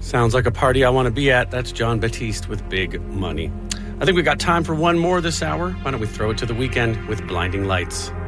Sounds like a party I want to be at. That's Jon Batiste with Big Money. I think we got time for one more this hour. Why don't we throw it to the weekend with Blinding Lights?